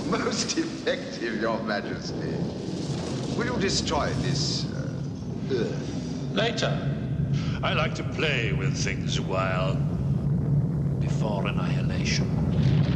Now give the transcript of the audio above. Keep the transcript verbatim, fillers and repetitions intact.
Most effective, Your Majesty. Will you destroy this uh, Earth? Later. I like to play with things a while. Before annihilation.